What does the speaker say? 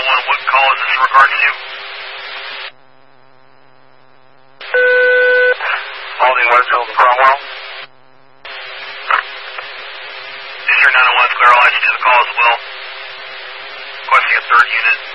911, what call is this in regards to? Holding Westfield and Cromwell. This is your 911, clear. I'll add you to the call as well. Requesting a third unit.